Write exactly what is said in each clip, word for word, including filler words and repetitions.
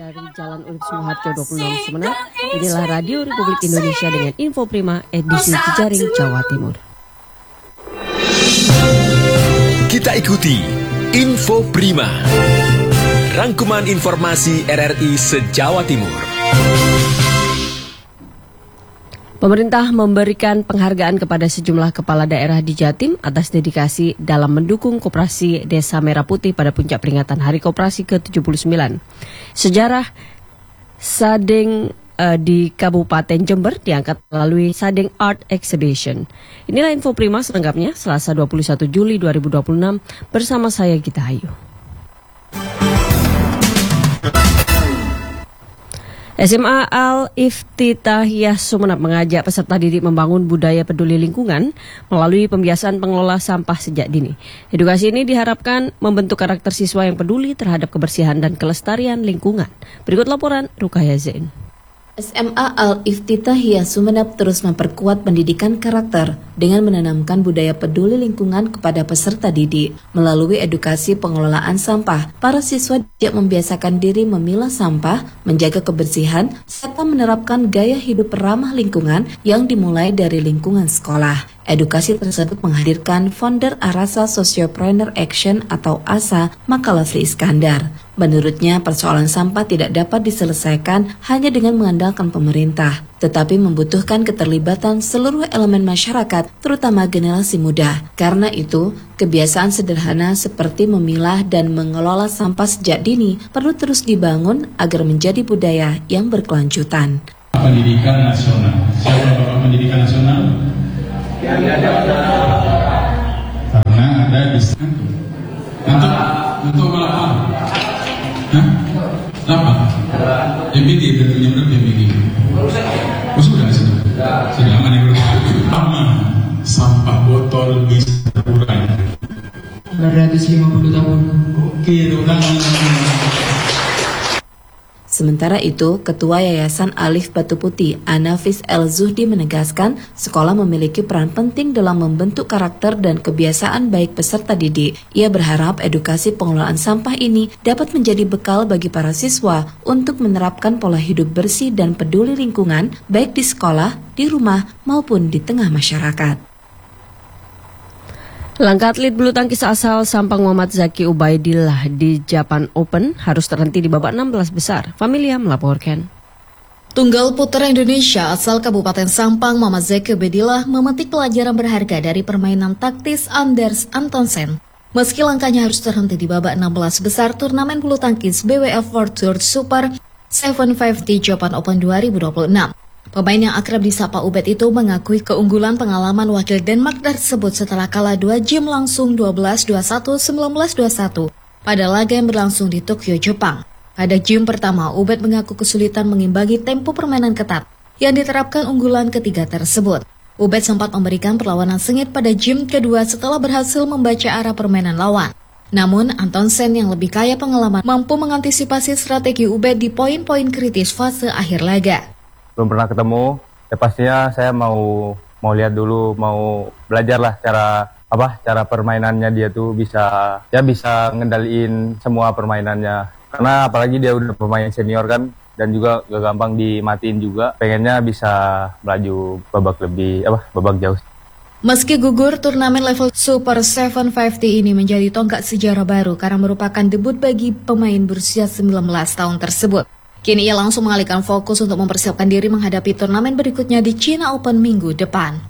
dari Jalan Urip Sumoharjo dua puluh enam Sumeneb. Inilah Radio Republik Indonesia dengan Info Prima edisi Jejaring Jawa Timur. Kita ikuti Info Prima, rangkuman informasi R R I se-Jawa Timur. Pemerintah memberikan penghargaan kepada sejumlah kepala daerah di Jatim atas dedikasi dalam mendukung Koperasi Desa Merah Putih pada puncak peringatan Hari Koperasi ke tujuh puluh sembilan. Sejarah Sadeng uh, di Kabupaten Jember diangkat melalui Sadeng Art Exhibition. Inilah Info Prima selengkapnya Selasa dua puluh satu Juli dua ribu dua puluh enam bersama saya Gita Ayu. S M A Al-Iftitahiyah Sumeneb mengajak peserta didik membangun budaya peduli lingkungan melalui pembiasaan pengelola sampah sejak dini. Edukasi ini diharapkan membentuk karakter siswa yang peduli terhadap kebersihan dan kelestarian lingkungan. Berikut laporan Rukaya Zain. S M A Al-Iftitahiyah Sumeneb terus memperkuat pendidikan karakter dengan menanamkan budaya peduli lingkungan kepada peserta didik. Melalui edukasi pengelolaan sampah, para siswa diajak membiasakan diri memilah sampah, menjaga kebersihan, serta menerapkan gaya hidup ramah lingkungan yang dimulai dari lingkungan sekolah. Edukasi tersebut menghadirkan founder Arasa Sociopreneur Action atau A S A, Makalafri Iskandar. Menurutnya, persoalan sampah tidak dapat diselesaikan hanya dengan mengandalkan pemerintah, tetapi membutuhkan keterlibatan seluruh elemen masyarakat, terutama generasi muda. Karena itu, kebiasaan sederhana seperti memilah dan mengelola sampah sejak dini perlu terus dibangun agar menjadi budaya yang berkelanjutan. Pendidikan nasional. Siapa Bapak Pendidikan Nasional? Karena ada di sana. Untuk untuk malam. Hah? Apa? M B T tentunya berapa M B T? Oh sudah sudah. Sudah aman ya bro. Pertama, sampah botol bisa terurai. dua ratus lima puluh tahun. Oke, ulang. Sementara itu, Ketua Yayasan Alif Batu Putih, Anafis El Zuhdi menegaskan sekolah memiliki peran penting dalam membentuk karakter dan kebiasaan baik peserta didik. Ia berharap edukasi pengelolaan sampah ini dapat menjadi bekal bagi para siswa untuk menerapkan pola hidup bersih dan peduli lingkungan baik di sekolah, di rumah, maupun di tengah masyarakat. Langkah atlet bulu tangkis asal Sampang Muhammad Zaki Ubaidillah di Japan Open harus terhenti di babak enam belas besar. Familia melaporkan. Tunggal putra Indonesia asal Kabupaten Sampang Muhammad Zaki Ubaidillah memetik pelajaran berharga dari permainan taktis Anders Antonsen. Meski langkahnya harus terhenti di babak enam belas besar turnamen bulu tangkis B W F World Tour Super tujuh puluh lima di Japan Open dua ribu dua puluh enam. Pemain yang akrab disapa Ubed itu mengakui keunggulan pengalaman wakil Denmark tersebut setelah kalah dua game langsung dua belas dua puluh satu, sembilan belas dua puluh satu pada laga yang berlangsung di Tokyo, Jepang. Pada game pertama, Ubed mengaku kesulitan mengimbangi tempo permainan ketat yang diterapkan unggulan ketiga tersebut. Ubed sempat memberikan perlawanan sengit pada game kedua setelah berhasil membaca arah permainan lawan. Namun, Antonsen yang lebih kaya pengalaman mampu mengantisipasi strategi Ubed di poin-poin kritis fase akhir laga. Belum pernah ketemu, ya pastinya saya mau mau lihat dulu, mau belajar lah cara apa cara permainannya dia tuh bisa ya bisa ngendaliin semua permainannya. Karena apalagi dia udah pemain senior kan dan juga gak gampang dimatiin juga. Pengennya bisa melaju babak lebih apa babak jauh. Meski gugur, turnamen level Super tujuh puluh lima ini menjadi tonggak sejarah baru karena merupakan debut bagi pemain berusia sembilan belas tahun tersebut. Kini ia langsung mengalihkan fokus untuk mempersiapkan diri menghadapi turnamen berikutnya di China Open minggu depan.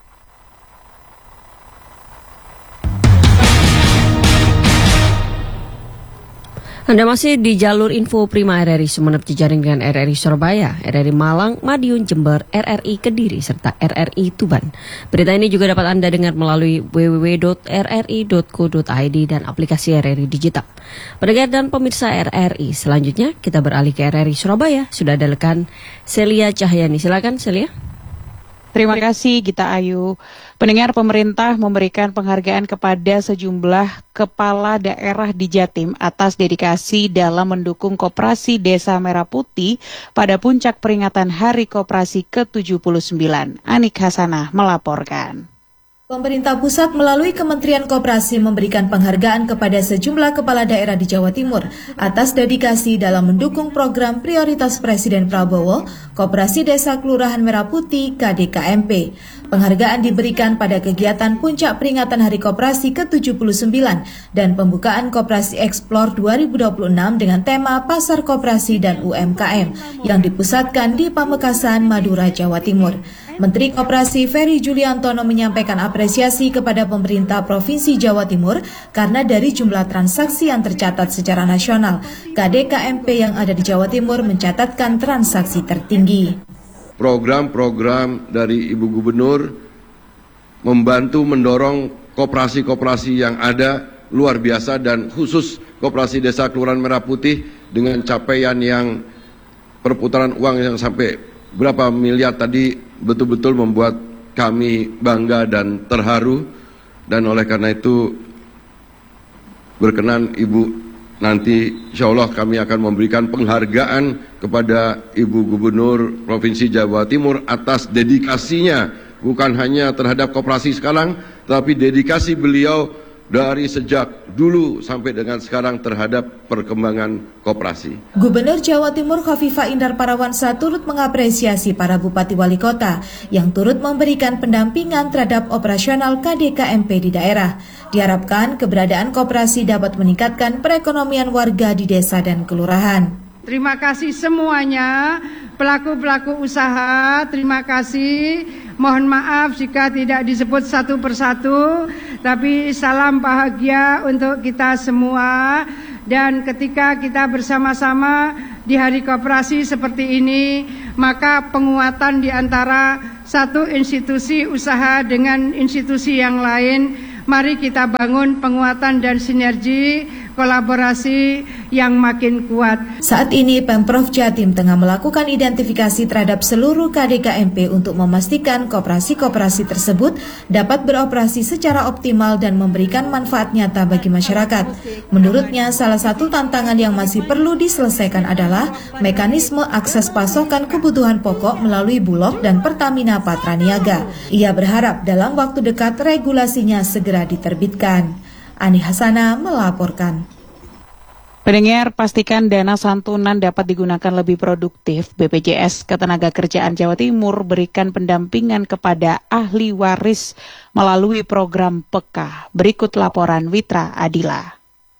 Anda masih di jalur info Prima R R I Sumeneb jejaring dengan R R I Surabaya, R R I Malang, Madiun, Jember, R R I Kediri, serta R R I Tuban. Berita ini juga dapat Anda dengar melalui w w w titik r r i titik co titik i d dan aplikasi R R I Digital. Pendengar dan pemirsa R R I, selanjutnya kita beralih ke R R I Surabaya. Sudah ada rekan Celia Cahyani. Silakan Celia. Terima kasih Gita Ayu. Pendengar, pemerintah memberikan penghargaan kepada sejumlah kepala daerah di Jatim atas dedikasi dalam mendukung Koperasi Desa Merah Putih pada puncak peringatan Hari Koperasi ke tujuh puluh sembilan. Anik Hasanah melaporkan. Pemerintah pusat melalui Kementerian Koperasi memberikan penghargaan kepada sejumlah kepala daerah di Jawa Timur atas dedikasi dalam mendukung program prioritas Presiden Prabowo, Koperasi Desa Kelurahan Merah Putih K D K M P. Penghargaan diberikan pada kegiatan puncak peringatan Hari Koperasi ke tujuh puluh sembilan dan pembukaan Koperasi Explore dua ribu dua puluh enam dengan tema Pasar Koperasi dan U M K M yang dipusatkan di Pamekasan, Madura, Jawa Timur. Menteri Koperasi Ferry Juliantono menyampaikan apresiasi kepada pemerintah Provinsi Jawa Timur karena dari jumlah transaksi yang tercatat secara nasional, K D K M P yang ada di Jawa Timur mencatatkan transaksi tertinggi. Program-program dari Ibu Gubernur membantu mendorong koperasi-koperasi yang ada luar biasa dan khusus Koperasi Desa Kelurahan Merah Putih dengan capaian yang perputaran uang yang sampai berapa miliar tadi betul-betul membuat kami bangga dan terharu, dan oleh karena itu berkenan Ibu nanti insya Allah kami akan memberikan penghargaan kepada Ibu Gubernur Provinsi Jawa Timur atas dedikasinya bukan hanya terhadap koperasi sekarang, tapi dedikasi beliau dari sejak dulu sampai dengan sekarang terhadap perkembangan koperasi. Gubernur Jawa Timur Khofifah Indar Parawansa turut mengapresiasi para bupati wali kota yang turut memberikan pendampingan terhadap operasional K D K M P di daerah. Diharapkan keberadaan koperasi dapat meningkatkan perekonomian warga di desa dan kelurahan. Terima kasih semuanya, pelaku-pelaku usaha, terima kasih. Mohon maaf jika tidak disebut satu persatu, tapi salam bahagia untuk kita semua. Dan ketika kita bersama-sama di Hari Koperasi seperti ini, maka penguatan di antara satu institusi usaha dengan institusi yang lain, mari kita bangun penguatan dan sinergi kolaborasi yang makin kuat. Saat ini Pemprov Jatim tengah melakukan identifikasi terhadap seluruh K D K M P untuk memastikan koperasi-koperasi tersebut dapat beroperasi secara optimal dan memberikan manfaat nyata bagi masyarakat. Menurutnya, salah satu tantangan yang masih perlu diselesaikan adalah mekanisme akses pasokan kebutuhan pokok melalui Bulog dan Pertamina Patraniaga. Ia berharap dalam waktu dekat regulasinya segera diterbitkan. Ani Hasana melaporkan. Pendengar, pastikan dana santunan dapat digunakan lebih produktif. B P J S Ketenagakerjaan Jawa Timur berikan pendampingan kepada ahli waris melalui program P E K A. Berikut laporan Witra Adila.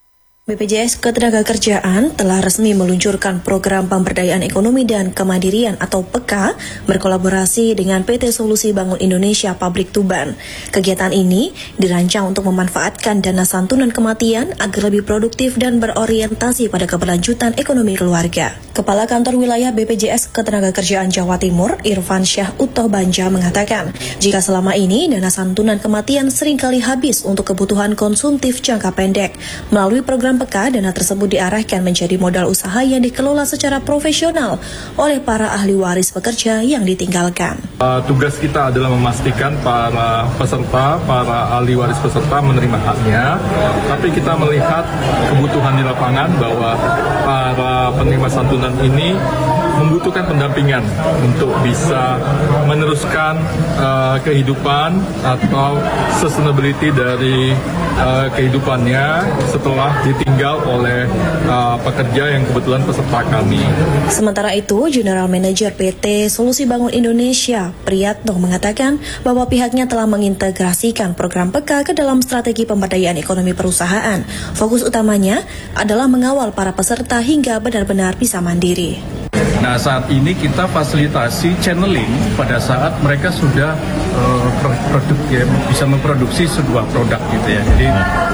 B P J S Ketenagakerjaan telah resmi meluncurkan program pemberdayaan ekonomi dan kemandirian atau P E K A berkolaborasi dengan P T Solusi Bangun Indonesia Pabrik Tuban. Kegiatan ini dirancang untuk memanfaatkan dana santunan kematian agar lebih produktif dan berorientasi pada keberlanjutan ekonomi keluarga. Kepala Kantor Wilayah B P J S Ketenagakerjaan Jawa Timur, Irfan Syah Utoh Banja mengatakan, jika selama ini dana santunan kematian seringkali habis untuk kebutuhan konsumtif jangka pendek, melalui program P E K A, dana tersebut diarahkan menjadi modal usaha yang dikelola secara profesional oleh para ahli waris pekerja yang ditinggalkan. Uh, tugas kita adalah memastikan para peserta, para ahli waris peserta menerima haknya, tapi kita melihat kebutuhan di lapangan bahwa para penerima santunan ini membutuhkan pendampingan untuk bisa meneruskan uh, kehidupan atau sustainability dari uh, kehidupannya setelah ditinggal oleh uh, pekerja yang kebetulan peserta kami. Sementara itu, General Manager P T Solusi Bangun Indonesia, Priyatno, mengatakan bahwa pihaknya telah mengintegrasikan program P E K A ke dalam strategi pemberdayaan ekonomi perusahaan. Fokus utamanya adalah mengawal para peserta hingga benar-benar bisa mandiri. Nah, saat ini kita fasilitasi channeling pada saat mereka sudah uh, produk ya, bisa memproduksi sebuah produk gitu ya. Jadi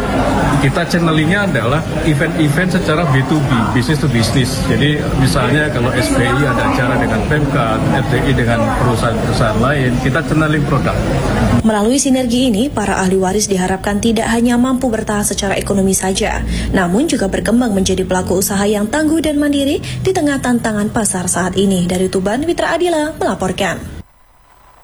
kita channelingnya adalah event-event secara B to B, business to business. Jadi misalnya kalau S B I ada acara dengan Pemkab, F D I dengan perusahaan-perusahaan lain, kita channeling produk. Melalui sinergi ini, para ahli waris diharapkan tidak hanya mampu bertahan secara ekonomi saja, namun juga berkembang menjadi pelaku usaha yang tangguh dan mandiri di tengah tantangan pasar saat ini. Dari Tuban, Witra Adila melaporkan.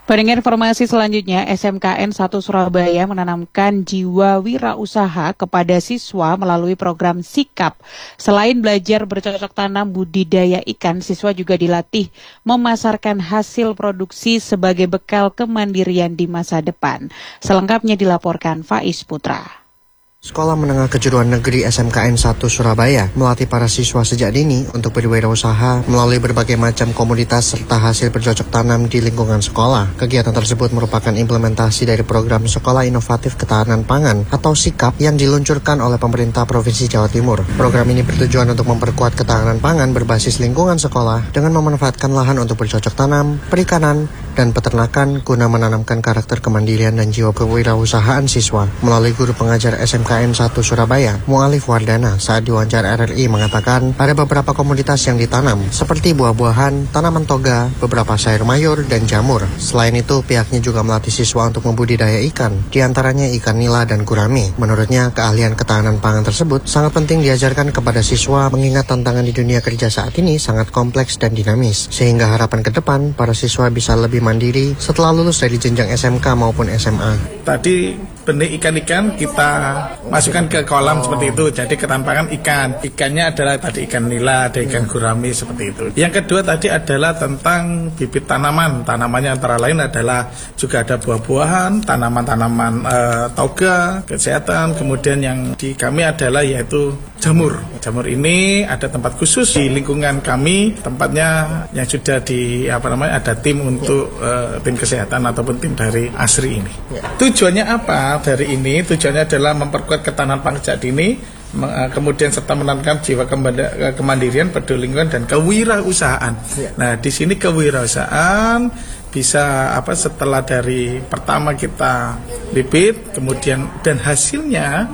Pendengar informasi selanjutnya, S M K N satu Surabaya menanamkan jiwa wirausaha kepada siswa melalui program Sikap. Selain belajar bercocok tanam budidaya ikan, siswa juga dilatih memasarkan hasil produksi sebagai bekal kemandirian di masa depan. Selengkapnya dilaporkan Faiz Putra. Sekolah Menengah Kejuruan Negeri S M K N satu Surabaya melatih para siswa sejak dini untuk berwirausaha melalui berbagai macam komoditas serta hasil bercocok tanam di lingkungan sekolah. Kegiatan tersebut merupakan implementasi dari program Sekolah Inovatif Ketahanan Pangan atau SIKAP yang diluncurkan oleh pemerintah Provinsi Jawa Timur. Program ini bertujuan untuk memperkuat ketahanan pangan berbasis lingkungan sekolah dengan memanfaatkan lahan untuk bercocok tanam, perikanan, dan peternakan guna menanamkan karakter kemandirian dan jiwa kewirausahaan siswa. Melalui guru pengajar S M K N satu Surabaya, Mu'alif Wardana, saat diwawancara R R I mengatakan ada beberapa komoditas yang ditanam, seperti buah-buahan, tanaman toga, beberapa sayur mayur, dan jamur. Selain itu, pihaknya juga melatih siswa untuk membudidaya ikan, diantaranya ikan nila dan gurami. Menurutnya, keahlian ketahanan pangan tersebut sangat penting diajarkan kepada siswa mengingat tantangan di dunia kerja saat ini sangat kompleks dan dinamis, sehingga harapan ke depan para siswa bisa lebih mandiri setelah lulus dari jenjang S M K maupun S M A. Tadi benih ikan-ikan kita masukkan ke kolam seperti itu, jadi ketahanan ikan. Ikannya adalah tadi ikan nila, ada ikan gurami seperti itu. Yang kedua tadi adalah tentang bibit tanaman. Tanamannya antara lain adalah juga ada buah-buahan, tanaman-tanaman e, toga, kesehatan. Kemudian yang di kami adalah yaitu jamur. Jamur ini ada tempat khusus di lingkungan kami, tempatnya yang sudah di apa namanya ada tim untuk e, tim kesehatan ataupun tim dari ASRI ini. Tujuannya apa? Dari ini tujuannya adalah memperkuat ketahanan pangan sejak dini, kemudian serta menanamkan jiwa kemandirian, peduli lingkungan, dan kewirausahaan. Nah, di sini kewirausahaan bisa apa setelah dari pertama kita bibit, kemudian dan hasilnya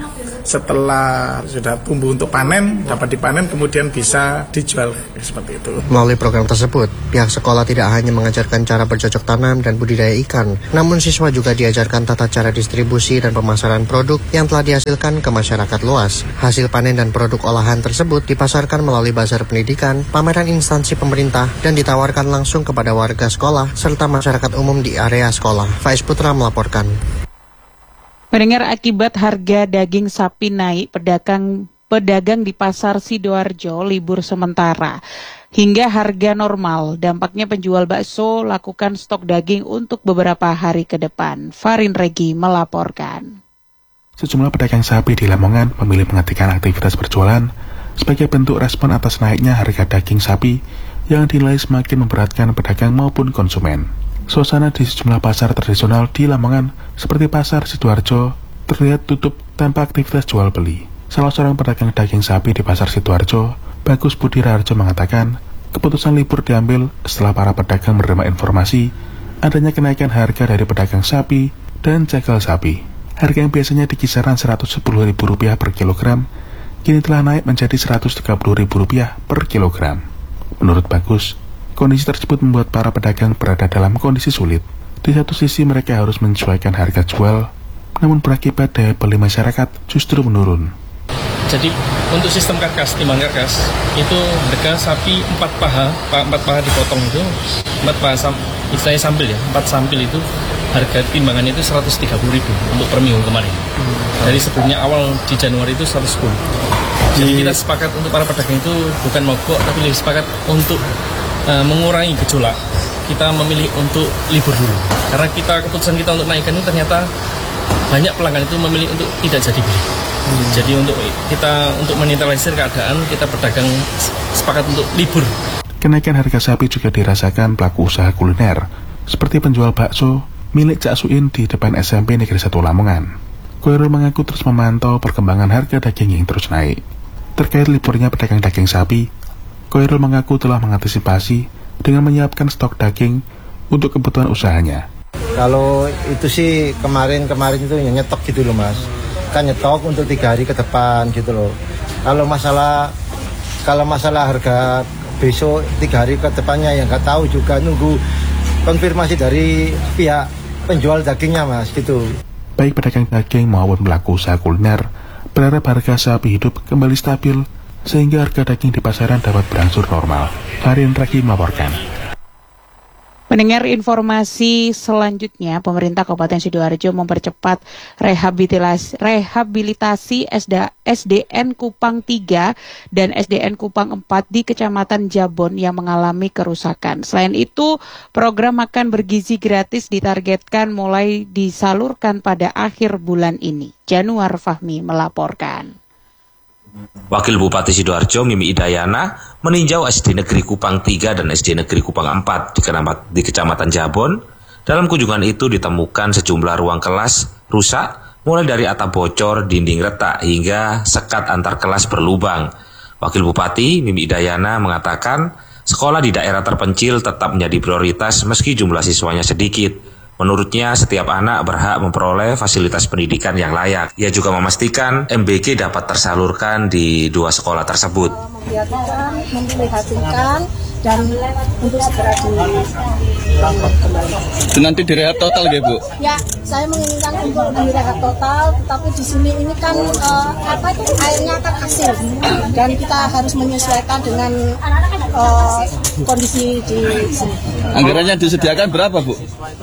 setelah sudah tumbuh untuk panen, dapat dipanen, kemudian bisa dijual seperti itu. Melalui program tersebut, pihak sekolah tidak hanya mengajarkan cara bercocok tanam dan budidaya ikan, namun siswa juga diajarkan tata cara distribusi dan pemasaran produk yang telah dihasilkan ke masyarakat luas. Hasil panen dan produk olahan tersebut dipasarkan melalui bazar pendidikan, pameran instansi pemerintah, dan ditawarkan langsung kepada warga sekolah serta masyarakat umum di area sekolah. Faiz Putra melaporkan. Mendengar akibat harga daging sapi naik, pedagang pedagang di pasar Sidoarjo libur sementara hingga harga normal. Dampaknya penjual bakso lakukan stok daging untuk beberapa hari ke depan. Farin Regi melaporkan. Sejumlah pedagang sapi di Lamongan memilih menghentikan aktivitas berjualan sebagai bentuk respon atas naiknya harga daging sapi yang dinilai semakin memberatkan pedagang maupun konsumen. Suasana di sejumlah pasar tradisional di Lamongan seperti pasar Sidoarjo terlihat tutup tanpa aktivitas jual beli. Salah seorang pedagang daging sapi di pasar Sidoarjo, Bagus Budi Rarjo, mengatakan keputusan libur diambil setelah para pedagang menerima informasi adanya kenaikan harga dari pedagang sapi dan jagal sapi. Harga yang biasanya di kisaran seratus sepuluh ribu rupiah per kilogram kini telah naik menjadi seratus tiga puluh ribu rupiah per kilogram. Menurut Bagus, kondisi tersebut membuat para pedagang berada dalam kondisi sulit. Di satu sisi mereka harus menyesuaikan harga jual, namun berakibat daya beli masyarakat justru menurun. Jadi untuk sistem karkas, timbang karkas, itu harga sapi empat paha, empat paha dipotong itu, empat paha, istilahnya sampil ya, empat sampil itu harga timbangan itu seratus tiga puluh ribu untuk per minggu kemarin. Dari sebelumnya awal di Januari itu seratus sepuluh. Jadi kita sepakat untuk para pedagang itu bukan mogok, tapi lebih sepakat untuk Uh, mengurangi gejolak. Kita memilih untuk libur dulu karena kita keputusan kita untuk naikkan itu ternyata banyak pelanggan itu memilih untuk tidak jadi beli. Hmm. Jadi untuk kita untuk menetralisir keadaan, kita pedagang sepakat untuk libur. Kenaikan harga sapi juga dirasakan pelaku usaha kuliner seperti penjual bakso milik Cak Suin di depan S M P Negeri satu Lamongan. Koirul mengaku terus memantau perkembangan harga daging yang terus naik. Terkait liburnya pedagang daging sapi, Koirul mengaku telah mengantisipasi dengan menyiapkan stok daging untuk kebutuhan usahanya. Kalau itu sih kemarin-kemarin itu nyetok gitu loh mas, kan nyetok untuk tiga hari ke depan gitu loh. Kalau masalah kalau masalah harga besok tiga hari ke depannya yang nggak tahu juga, nunggu konfirmasi dari pihak penjual dagingnya mas gitu. Baik pedagang daging maupun pelaku usaha kuliner berharap harga sapi hidup kembali stabil sehingga harga daging di pasaran dapat berangsur normal. Farin Raki melaporkan. Mendengar informasi selanjutnya, pemerintah Kabupaten Sidoarjo mempercepat rehabilitasi, rehabilitasi S D N Kupang tiga dan S D N Kupang empat di Kecamatan Jabon yang mengalami kerusakan. Selain itu, program makan bergizi gratis ditargetkan mulai disalurkan pada akhir bulan ini. Januar Fahmi melaporkan. Wakil Bupati Sidoarjo Mimi Idayana meninjau S D Negeri Kupang tiga dan S D Negeri Kupang empat di, di Kecamatan Jabon. Dalam kunjungan itu ditemukan sejumlah ruang kelas rusak, mulai dari atap bocor, dinding retak, hingga sekat antar kelas berlubang. Wakil Bupati Mimi Idayana mengatakan sekolah di daerah terpencil tetap menjadi prioritas meski jumlah siswanya sedikit. Menurutnya, setiap anak berhak memperoleh fasilitas pendidikan yang layak. Ia juga memastikan M B K dapat tersalurkan di dua sekolah tersebut. Memperlihatkan, memperlihatkan dan untuk segera kembali. Itu nanti direhab total ya, Bu? Ya, saya menginginkan untuk direhab total, tetapi di sini ini kan uh, apa itu airnya kan asin dan kita harus menyesuaikan dengan uh, kondisi di sini. Anggarannya disediakan berapa, Bu?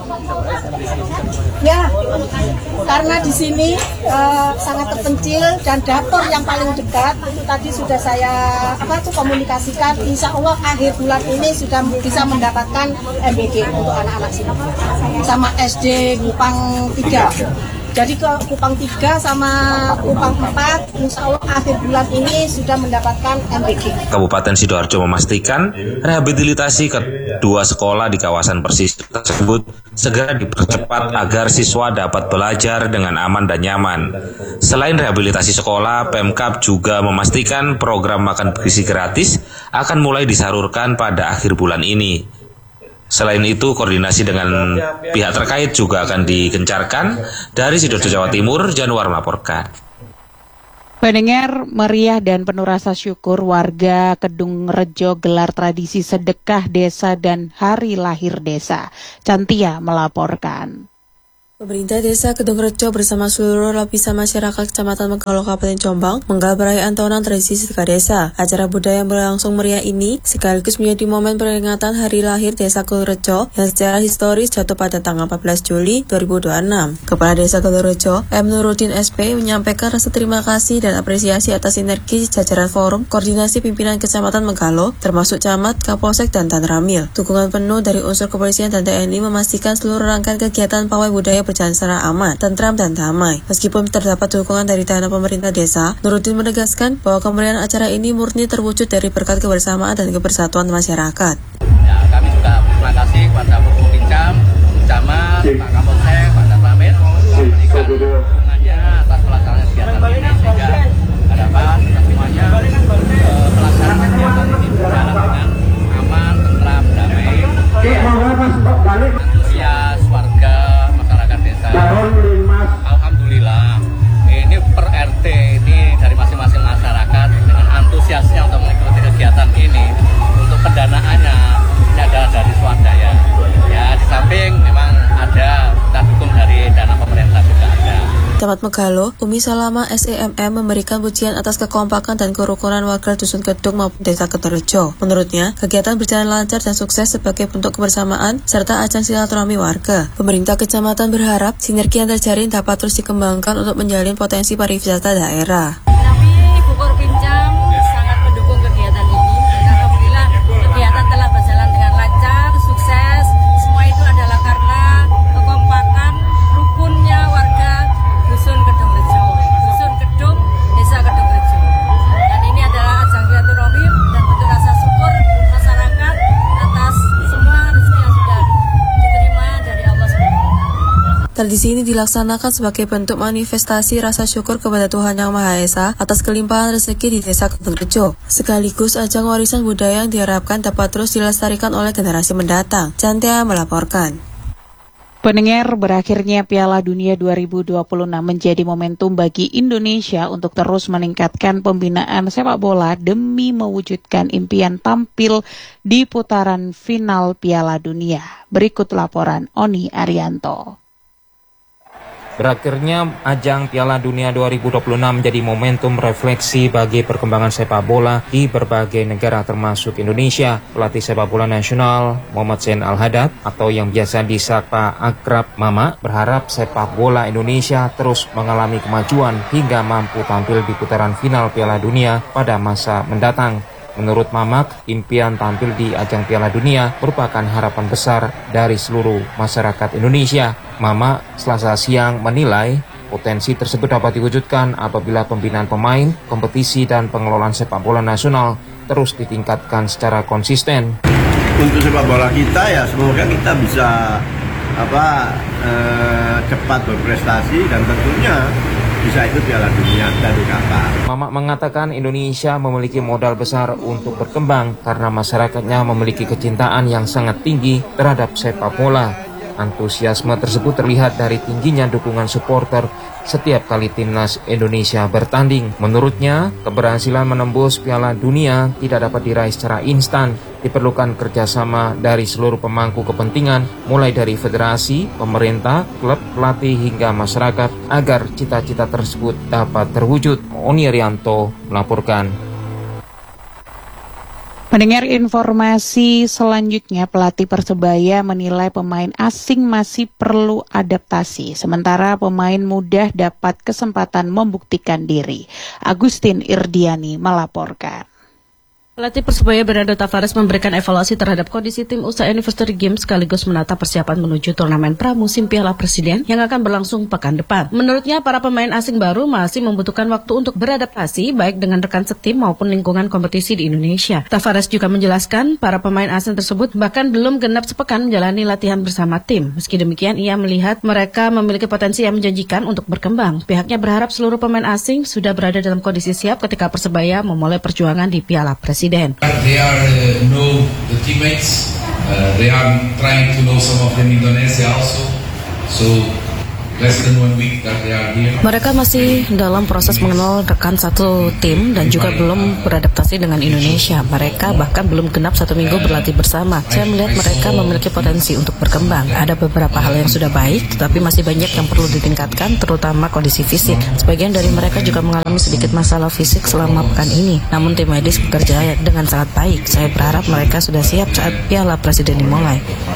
Ya, karena di sini uh, sangat terpencil dan dapur yang paling dekat itu tadi sudah saya apa itu komunikasikan. Insya Allah akhir bulan ini sudah bisa mendapatkan M B G untuk anak-anak sini sama S D Kupang tiga. Jadi ke Kupang tiga sama Kupang empat, insya Allah akhir bulan ini sudah mendapatkan M B G. Kabupaten Sidoarjo memastikan rehabilitasi kedua sekolah di kawasan pesisir tersebut segera dipercepat agar siswa dapat belajar dengan aman dan nyaman. Selain rehabilitasi sekolah, Pemkab juga memastikan program makan bergizi gratis akan mulai disalurkan pada akhir bulan ini. Selain itu, koordinasi dengan pihak terkait juga akan digencarkan. Dari Sidoarjo, Jawa Timur, Januar melaporkan. Pendengar, meriah dan penuh rasa syukur warga Kedung Rejo gelar tradisi sedekah desa dan hari lahir desa. Cantia melaporkan. Pemerintah Desa Kedung Rejo bersama seluruh lapisan masyarakat Kecamatan Megalo Kabupaten Jombang menggelar perayaan tahunan tradisi sedekah desa. Acara budaya yang berlangsung meriah ini sekaligus menjadi momen peringatan hari lahir Desa Kedung Rejo yang secara historis jatuh pada tanggal empat belas Juli dua ribu dua puluh enam. Kepala Desa Kedung Rejo, M. Nuruddin S P, menyampaikan rasa terima kasih dan apresiasi atas sinergi jajaran forum koordinasi pimpinan Kecamatan Megalo, termasuk Camat, Kapolsek, dan Tanramil. Dukungan penuh dari unsur kepolisian dan T N I memastikan seluruh rangkaian kegiatan pawai budaya berjalan secara aman, tentram, dan damai. Meskipun terdapat dukungan dari dana pemerintah desa, Nuruddin menegaskan bahwa kemeriahan acara ini murni terwujud dari berkat kebersamaan dan kebersatuan masyarakat. Ya, kami juga berterima kasih kepada Pupincam, Camat, Pak Kapolsek, Pak Tanramil memberikan dukungannya atas pelaksanaan kegiatan ini sehingga harapan kita semuanya eh, pelaksanaan kegiatan ini berjalan dengan aman, tentram, damai. Antusias warga Alhamdulillah, ini per R T ini dari masing-masing masyarakat dengan antusiasnya untuk mengikuti kegiatan ini. Untuk pendanaannya ini adalah dari swadaya. Ya, di samping memang ada kita dukung dari dana pemerintah juga ada. Camat Megalo, Umi Salama S E M M memberikan pujian atas kekompakan dan kerukunan warga Dusun Kedung maupun Desa Kedung Rejo. Menurutnya, kegiatan berjalan lancar dan sukses sebagai bentuk kebersamaan serta ajang silaturahmi warga. Pemerintah kecamatan berharap sinergi yang terjalin dapat terus dikembangkan untuk menjalin potensi pariwisata daerah. Kami Ibu Korpincam sangat mendukung kegiatan ini. Alhamdulillah kegiatan telah berjalan dengan lancar, sukses. Semua itu adalah karena kekompakan, rukunnya warga Dusun Kedung Rejo, Dusun Kedung, Desa Kedung Rejo. Dan ini adalah ajang silaturahmi dan bentuk rasa syukur masyarakat atas semua rezeki yang sudah diterima dari Allah subhanahu wa taala. Tradisi ini dilaksanakan sebagai bentuk manifestasi rasa syukur kepada Tuhan Yang Maha Esa atas kelimpahan rezeki di Desa Kedung Rejo. Sekaligus ajang warisan budaya yang diharapkan dapat terus dilestarikan oleh generasi mendatang. Cantia melaporkan. Pendengar, berakhirnya Piala Dunia dua ribu dua puluh enam menjadi momentum bagi Indonesia untuk terus meningkatkan pembinaan sepak bola demi mewujudkan impian tampil di putaran final Piala Dunia. Berikut laporan Oni Arianto. Berakhirnya ajang Piala Dunia dua ribu dua puluh enam menjadi momentum refleksi bagi perkembangan sepak bola di berbagai negara termasuk Indonesia. Pelatih sepak bola nasional Muhammad Zain Al-Haddad atau yang biasa disapa akrab Mama berharap sepak bola Indonesia terus mengalami kemajuan hingga mampu tampil di putaran final Piala Dunia pada masa mendatang. Menurut Mamak, impian tampil di ajang Piala Dunia merupakan harapan besar dari seluruh masyarakat Indonesia. Mama Selasa siang menilai potensi tersebut dapat diwujudkan apabila pembinaan pemain, kompetisi dan pengelolaan sepak bola nasional terus ditingkatkan secara konsisten. Untuk sepak bola kita ya semoga kita bisa apa eh, cepat berprestasi dan tentunya bisa ikut Piala Dunia dari Qatar. Mamak mengatakan Indonesia memiliki modal besar untuk berkembang karena masyarakatnya memiliki kecintaan yang sangat tinggi terhadap sepak bola. Antusiasme tersebut terlihat dari tingginya dukungan supporter setiap kali timnas Indonesia bertanding. Menurutnya, keberhasilan menembus Piala Dunia tidak dapat diraih secara instan. Diperlukan kerjasama dari seluruh pemangku kepentingan, mulai dari federasi, pemerintah, klub, pelatih, hingga masyarakat, agar cita-cita tersebut dapat terwujud. Oni Rianto melaporkan. Mendengar informasi selanjutnya, pelatih Persebaya menilai pemain asing masih perlu adaptasi, sementara pemain muda dapat kesempatan membuktikan diri. Agustin Irdiani melaporkan. Pelatih Persebaya Bernardo Tavares memberikan evaluasi terhadap kondisi tim usai Anniversary Games sekaligus menata persiapan menuju turnamen pramusim Piala Presiden yang akan berlangsung pekan depan. Menurutnya, para pemain asing baru masih membutuhkan waktu untuk beradaptasi baik dengan rekan setim maupun lingkungan kompetisi di Indonesia. Tavares juga menjelaskan para pemain asing tersebut bahkan belum genap sepekan menjalani latihan bersama tim. Meski demikian, ia melihat mereka memiliki potensi yang menjanjikan untuk berkembang. Pihaknya berharap seluruh pemain asing sudah berada dalam kondisi siap ketika Persebaya memulai perjuangan di Piala Presiden. They are uh, know the teammates. Uh, they are trying to know some of them in Indonesia also. So less than one week that they are here. Mereka masih dalam proses mengenal rekan satu tim dan juga belum beradaptasi dengan Indonesia. Mereka bahkan belum genap satu minggu berlatih bersama. Saya melihat mereka memiliki potensi untuk berkembang. Ada beberapa hal yang sudah baik, tetapi masih banyak yang perlu ditingkatkan, terutama kondisi fisik. Sebagian dari mereka juga mengalami sedikit masalah fisik selama pekan ini. Namun tim medis bekerja dengan sangat baik. Saya berharap mereka sudah siap saat Piala Presiden dimulai.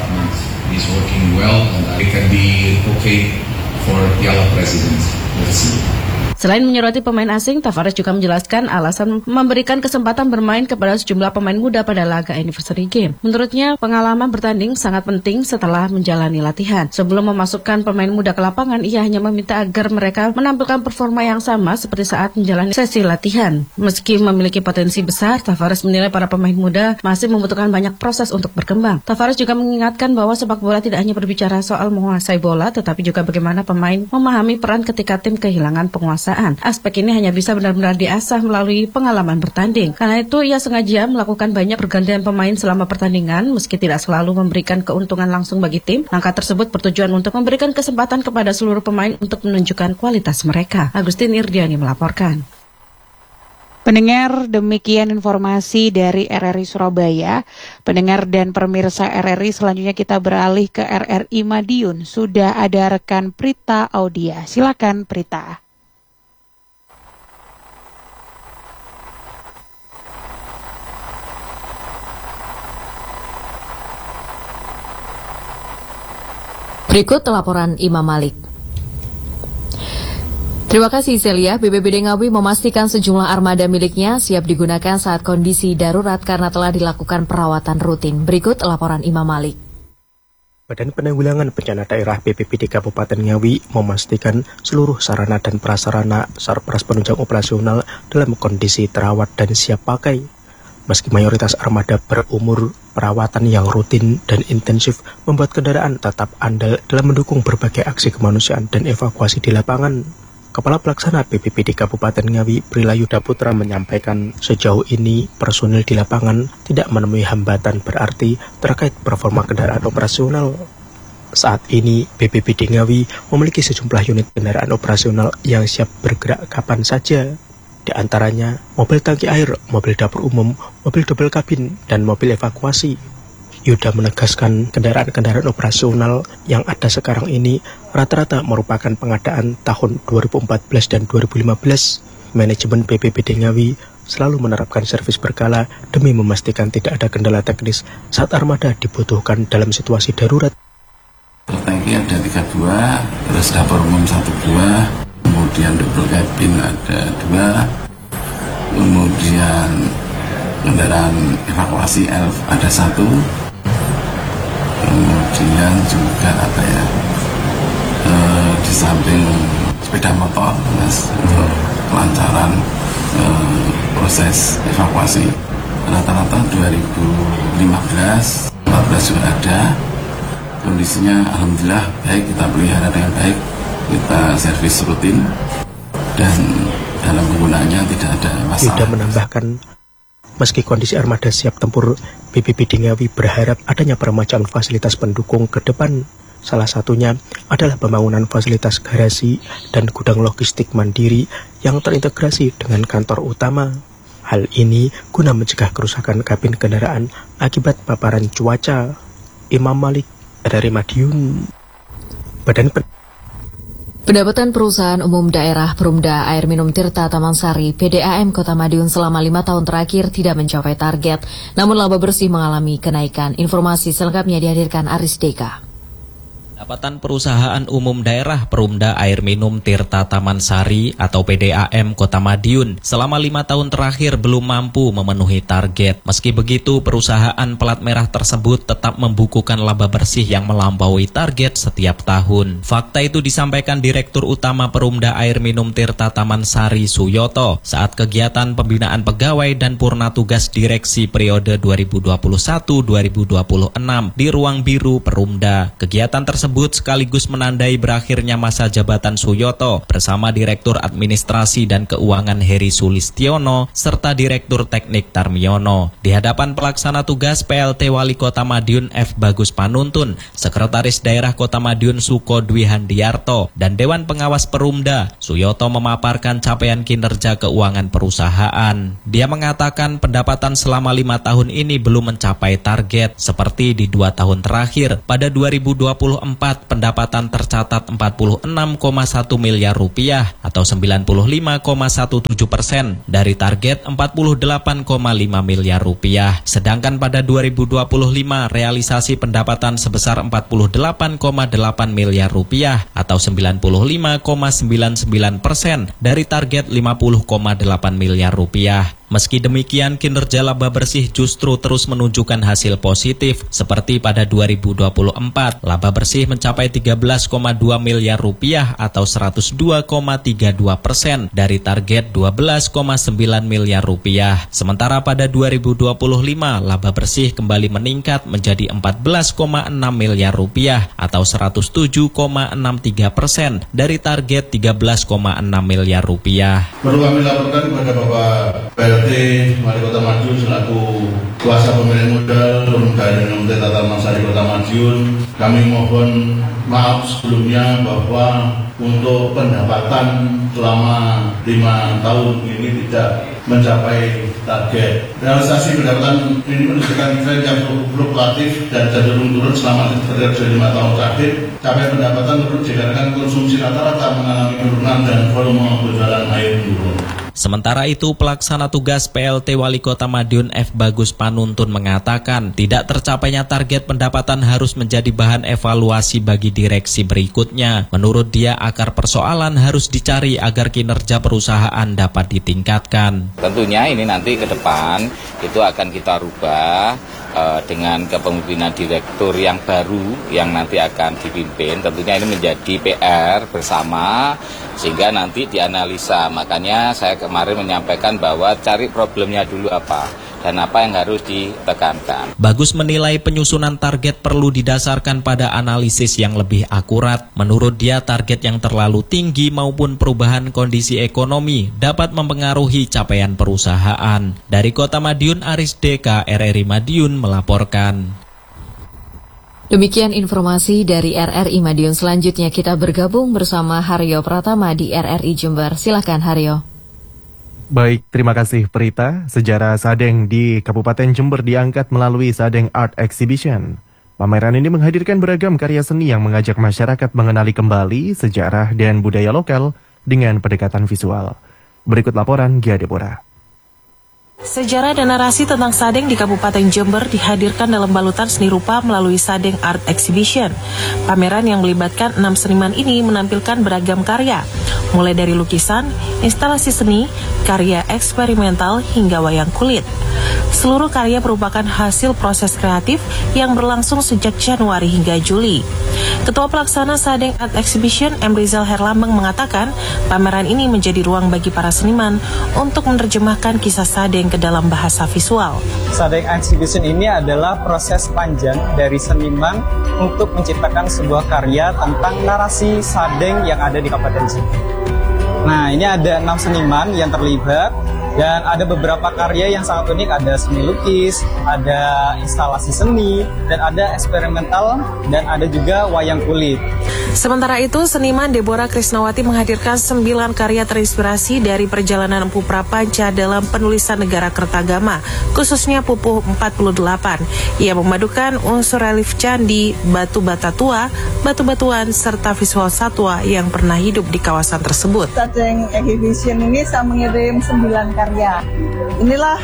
Is working well and it can be okay for Piala Presiden. Let's see. Selain menyoroti pemain asing, Tavares juga menjelaskan alasan memberikan kesempatan bermain kepada sejumlah pemain muda pada laga Anniversary Game. Menurutnya, pengalaman bertanding sangat penting setelah menjalani latihan. Sebelum memasukkan pemain muda ke lapangan, ia hanya meminta agar mereka menampilkan performa yang sama seperti saat menjalani sesi latihan. Meski memiliki potensi besar, Tavares menilai para pemain muda masih membutuhkan banyak proses untuk berkembang. Tavares juga mengingatkan bahwa sepak bola tidak hanya berbicara soal menguasai bola, tetapi juga bagaimana pemain memahami peran ketika tim kehilangan penguasaan. Aspek ini hanya bisa benar-benar diasah melalui pengalaman bertanding. Karena itu, ia sengaja melakukan banyak pergantian pemain selama pertandingan, meski tidak selalu memberikan keuntungan langsung bagi tim. Langkah tersebut bertujuan untuk memberikan kesempatan kepada seluruh pemain untuk menunjukkan kualitas mereka. Agustin Irdiani melaporkan. Pendengar, demikian informasi dari R R I Surabaya. Pendengar dan pemirsa R R I, selanjutnya kita beralih ke R R I Madiun. Sudah ada rekan Prita Audia. Silakan Prita. Berikut laporan Imam Malik. Terima kasih Celia. B P B D Ngawi memastikan sejumlah armada miliknya siap digunakan saat kondisi darurat karena telah dilakukan perawatan rutin. Berikut laporan Imam Malik. Badan Penanggulangan Bencana Daerah B P B D Kabupaten Ngawi memastikan seluruh sarana dan prasarana sarpras penunjang operasional dalam kondisi terawat dan siap pakai. Meski mayoritas armada berumur, perawatan yang rutin dan intensif membuat kendaraan tetap andal dalam mendukung berbagai aksi kemanusiaan dan evakuasi di lapangan. Kepala Pelaksana B P B D Kabupaten Ngawi, Prilayuda Putra menyampaikan sejauh ini personil di lapangan tidak menemui hambatan berarti terkait performa kendaraan operasional. Saat ini B P B D Ngawi memiliki sejumlah unit kendaraan operasional yang siap bergerak kapan saja. Di antaranya mobil tangki air, mobil dapur umum, mobil double kabin, dan mobil evakuasi. Yuda menegaskan kendaraan-kendaraan operasional yang ada sekarang ini rata-rata merupakan pengadaan tahun dua ribu empat belas dan dua ribu lima belas. Manajemen B P B D Ngawi selalu menerapkan servis berkala demi memastikan tidak ada kendala teknis saat armada dibutuhkan dalam situasi darurat. Tangki ada tiga buah, terus dapur umum satu buah, kemudian double cabin ada dua, kemudian kendaraan evakuasi elf ada satu, kemudian juga apa ya, e, di samping sepeda motor, mas, untuk kelancaran e, proses evakuasi. Rata-rata dua ribu lima belas, empat belas juga ada. Kondisinya alhamdulillah baik, kita pelihara dengan baik, kita servis rutin, dan dalam penggunaannya tidak ada masalah. Yuda menambahkan, meski kondisi armada siap tempur, B P B D Ngawi berharap adanya permajaan fasilitas pendukung ke depan. Salah satunya adalah pembangunan fasilitas garasi dan gudang logistik mandiri yang terintegrasi dengan kantor utama. Hal ini guna mencegah kerusakan kabin kendaraan akibat paparan cuaca. Imam Malik dari Madiun. Badan Pen- Pendapatan Perusahaan Umum Daerah Perumda Air Minum Tirta Tamansari P D A M Kota Madiun selama lima tahun terakhir tidak mencapai target, namun laba bersih mengalami kenaikan. Informasi selengkapnya dihadirkan Aris Deka. Pendapatan Perusahaan Umum Daerah Perumda Air Minum Tirta Tamansari atau P D A M Kota Madiun selama lima tahun terakhir belum mampu memenuhi target. Meski begitu, perusahaan pelat merah tersebut tetap membukukan laba bersih yang melampaui target setiap tahun. Fakta itu disampaikan Direktur Utama Perumda Air Minum Tirta Tamansari Suyoto saat kegiatan pembinaan pegawai dan purna tugas direksi periode dua ribu dua puluh satu sampai dua ribu dua puluh enam di Ruang Biru Perumda. Kegiatan tersebut tersebut sekaligus menandai berakhirnya masa jabatan Suyoto bersama Direktur Administrasi dan Keuangan Heri Sulistiono serta Direktur Teknik Tarmiono. Di hadapan pelaksana tugas P L T Wali Kota Madiun F. Bagus Panuntun, Sekretaris Daerah Kota Madiun Suko Dwi Handiarto, dan Dewan Pengawas Perumda, Suyoto memaparkan capaian kinerja keuangan perusahaan. Dia mengatakan pendapatan selama lima tahun ini belum mencapai target, seperti di dua tahun terakhir. Pada dua ribu dua puluh empat, pendapatan tercatat empat puluh enam koma satu miliar rupiah atau sembilan puluh lima koma tujuh belas persen dari target empat puluh delapan koma lima miliar rupiah. Sedangkan pada dua ribu dua puluh lima, realisasi pendapatan sebesar empat puluh delapan koma delapan miliar rupiah atau sembilan puluh lima koma sembilan sembilan persen dari target lima puluh koma delapan miliar rupiah. Meski demikian, kinerja laba bersih justru terus menunjukkan hasil positif. Seperti pada dua ribu dua puluh empat, laba bersih mencapai tiga belas koma dua miliar rupiah atau seratus dua koma tiga dua persen dari target dua belas koma sembilan miliar rupiah. Sementara pada dua ribu dua puluh lima, laba bersih kembali meningkat menjadi empat belas koma enam miliar rupiah atau seratus tujuh koma enam tiga persen dari target tiga belas koma enam miliar rupiah. Perlu kami laporkan kepada Bapak P L T Wali Kota Madiun selaku kuasa pemilik modal Perumda Air Minum Tirta Tamansari Kota Madiun, kami mohon maaf sebelumnya bahwa untuk pendapatan selama lima tahun ini tidak mencapai target. Realisasi pendapatan ini menunjukkan tren yang fluktuatif dan cenderung turun selama lima tahun terakhir. Capaian pendapatan turun dikarenakan konsumsi rata-rata mengalami penurunan dan volume berjalan air menurun. Sementara itu, pelaksana tugas P L T Wali Kota Madiun F. Bagus Panuntun mengatakan tidak tercapainya target pendapatan harus menjadi bahan evaluasi bagi direksi berikutnya. Menurut dia, akar persoalan harus dicari agar kinerja perusahaan dapat ditingkatkan. Tentunya ini nanti ke depan itu akan kita rubah uh, dengan kepemimpinan direktur yang baru yang nanti akan dipimpin. Tentunya ini menjadi P R bersama sehingga nanti dianalisa. Makanya saya kemarin menyampaikan bahwa cari problemnya dulu apa dan apa yang harus ditekankan. Bagus menilai penyusunan target perlu didasarkan pada analisis yang lebih akurat. Menurut dia, target yang terlalu tinggi maupun perubahan kondisi ekonomi dapat mempengaruhi capaian perusahaan. Dari Kota Madiun, Aris Deka, R R I Madiun melaporkan. Demikian informasi dari R R I Madiun. Selanjutnya kita bergabung bersama Haryo Pratama di R R I Jember. Silakan Haryo. Baik, terima kasih Prita. Sejarah Sadeng di Kabupaten Jember diangkat melalui Sadeng Art Exhibition. Pameran ini menghadirkan beragam karya seni yang mengajak masyarakat mengenali kembali sejarah dan budaya lokal dengan pendekatan visual. Berikut laporan Gia Deborah. Sejarah dan narasi tentang Sadeng di Kabupaten Jember dihadirkan dalam balutan seni rupa melalui Sadeng Art Exhibition. Pameran yang melibatkan enam seniman ini menampilkan beragam karya, mulai dari lukisan, instalasi seni, karya eksperimental, hingga wayang kulit. Seluruh karya merupakan hasil proses kreatif yang berlangsung sejak Januari hingga Juli. Ketua Pelaksana Sadeng Art Exhibition, M. Rizal Herlambang, mengatakan pameran ini menjadi ruang bagi para seniman untuk menerjemahkan kisah Sadeng ke dalam bahasa visual. Sadeng Exhibition ini adalah proses panjang dari seniman untuk menciptakan sebuah karya tentang narasi Sadeng yang ada di Kabupaten Jember. Nah, ini ada enam seniman yang terlibat dan ada beberapa karya yang sangat unik, ada seni lukis, ada instalasi seni, dan ada eksperimental, dan ada juga wayang kulit. Sementara itu, seniman Deborah Krisnawati menghadirkan sembilan karya terinspirasi dari perjalanan Empu Prapanca dalam penulisan Negara Kertagama, khususnya Pupuh empat puluh delapan. Ia memadukan unsur relief candi, batu bata tua, batu-batuan, serta visual satwa yang pernah hidup di kawasan tersebut. Sadeng Exhibition ini saya mengirim sembilan karya. Inilah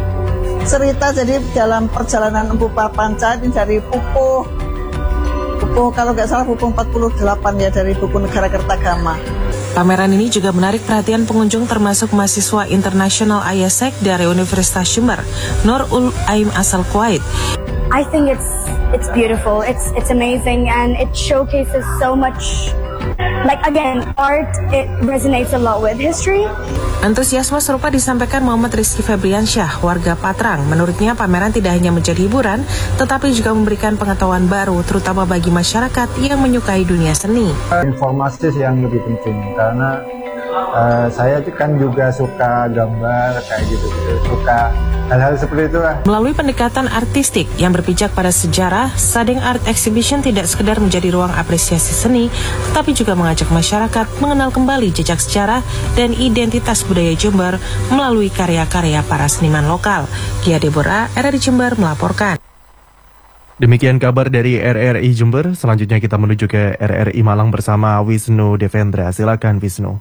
cerita jadi dalam perjalanan Empu Prapanca ini dari Pupuh Pupuh, kalau nggak salah Pupuh empat puluh delapan ya, dari buku Negara Kertagama. Pameran ini juga menarik perhatian pengunjung termasuk mahasiswa internasional I A S E C dari Universitas Jember, Nur Ul Aim asal Kuwait. I think it's it's beautiful, it's it's amazing, and it showcases so much. Like again, art, it resonates a lot with history. Antusiasme serupa disampaikan Muhammad Rizky Febriansyah, warga Patrang. Menurutnya pameran tidak hanya menjadi hiburan, tetapi juga memberikan pengetahuan baru, terutama bagi masyarakat yang menyukai dunia seni. Informasi yang lebih penting, karena uh, saya kan juga suka gambar kayak gitu, suka hal-hal seperti itu lah. Melalui pendekatan artistik yang berpijak pada sejarah, Sadeng Art Exhibition tidak sekedar menjadi ruang apresiasi seni, tetapi juga mengajak masyarakat mengenal kembali jejak sejarah dan identitas budaya Jember melalui karya-karya para seniman lokal. Gia Deborah, R R I Jember melaporkan. Demikian kabar dari R R I Jember. Selanjutnya kita menuju ke R R I Malang bersama Wisnu Devendra. Silakan Wisnu.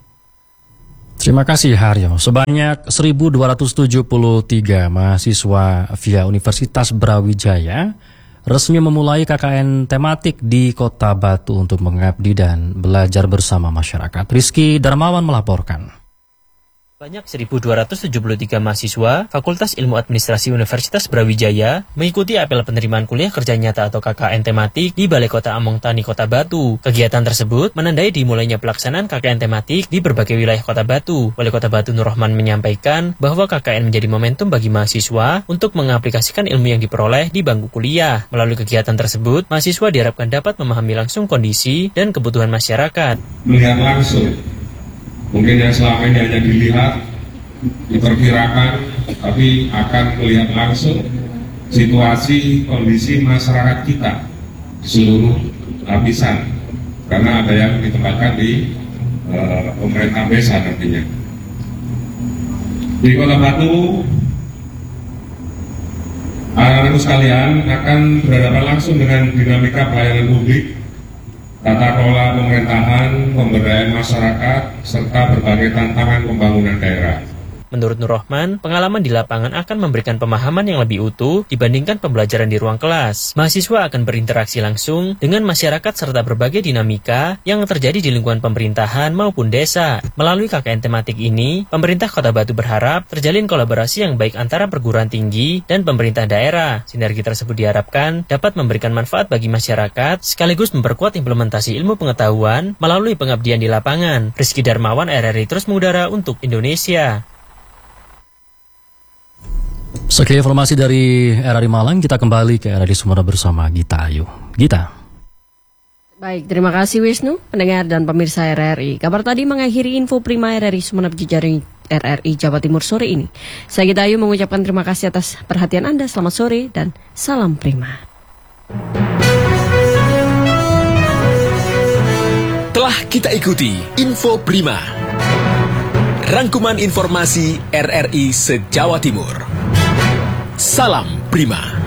Terima kasih Haryo. Sebanyak seribu dua ratus tujuh puluh tiga mahasiswa via Universitas Brawijaya resmi memulai K K N tematik di Kota Batu untuk mengabdi dan belajar bersama masyarakat. Rizky Darmawan melaporkan. Banyak seribu dua ratus tujuh puluh tiga mahasiswa Fakultas Ilmu Administrasi Universitas Brawijaya mengikuti apel penerimaan kuliah kerja nyata atau K K N tematik di Balai Kota Among Tani Kota Batu. Kegiatan tersebut menandai dimulainya pelaksanaan K K N tematik di berbagai wilayah Kota Batu. Wali Kota Batu Nur Rahman menyampaikan bahwa K K N menjadi momentum bagi mahasiswa untuk mengaplikasikan ilmu yang diperoleh di bangku kuliah. Melalui kegiatan tersebut, mahasiswa diharapkan dapat memahami langsung kondisi dan kebutuhan masyarakat. Melihat langsung. Mungkin yang selama ini hanya dilihat, diperkirakan, tapi akan melihat langsung situasi kondisi masyarakat kita di seluruh lapisan. Karena ada yang ditempatkan di uh, pemerintah desa nantinya. Di Kota Batu, anak-anakku sekalian akan berhadapan langsung dengan dinamika pelayanan publik, tata kelola pemerintahan, pemberdayaan masyarakat, serta berbagai tantangan pembangunan daerah. Menurut Nur Rahman, pengalaman di lapangan akan memberikan pemahaman yang lebih utuh dibandingkan pembelajaran di ruang kelas. Mahasiswa akan berinteraksi langsung dengan masyarakat serta berbagai dinamika yang terjadi di lingkungan pemerintahan maupun desa. Melalui K K N tematik ini, pemerintah Kota Batu berharap terjalin kolaborasi yang baik antara perguruan tinggi dan pemerintah daerah. Sinergi tersebut diharapkan dapat memberikan manfaat bagi masyarakat sekaligus memperkuat implementasi ilmu pengetahuan melalui pengabdian di lapangan. Rizky Darmawan, R R I terus mengudara untuk Indonesia. Sekian informasi dari R R I Malang, kita kembali ke R R I Sumeneb bersama Gita Ayu. Gita. Baik, terima kasih Wisnu, pendengar dan pemirsa R R I. Kabar tadi mengakhiri info Prima R R I Sumeneb jejaring R R I Jawa Timur sore ini. Saya Gita Ayu mengucapkan terima kasih atas perhatian Anda. Selamat sore dan salam Prima. Telah kita ikuti info Prima. rangkuman informasi R R I se-Jawa Timur. Salam Prima.